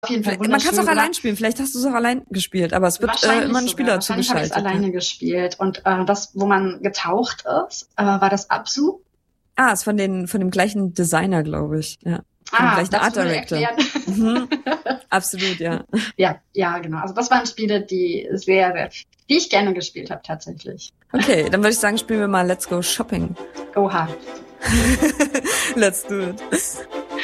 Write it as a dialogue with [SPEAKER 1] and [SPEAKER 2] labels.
[SPEAKER 1] Auf jeden Fall
[SPEAKER 2] Man
[SPEAKER 1] wunderschön.
[SPEAKER 2] kann es auch allein spielen. Vielleicht hast du es auch allein gespielt, aber es wird immer ein Spieler
[SPEAKER 1] zugeschaltet.
[SPEAKER 2] Wahrscheinlich habe ich es
[SPEAKER 1] alleine gespielt. Und das, wo man getaucht ist, war das Absu.
[SPEAKER 2] Ist von dem gleichen Designer, glaube ich. Ja. Von dem gleichen Art Director. Mhm. Absolut, ja.
[SPEAKER 1] Ja, genau. Also das waren Spiele, die ich gerne gespielt habe, tatsächlich.
[SPEAKER 2] Okay, dann würde ich sagen, spielen wir mal Let's Go Shopping.
[SPEAKER 1] Oha.
[SPEAKER 2] Let's do it.